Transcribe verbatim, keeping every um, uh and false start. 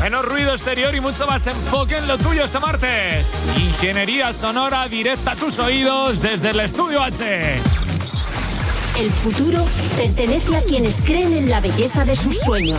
Menos ruido exterior y mucho más enfoque en lo tuyo este martes. Ingeniería sonora directa a tus oídos desde el Estudio H. El futuro pertenece a quienes creen en la belleza de sus sueños.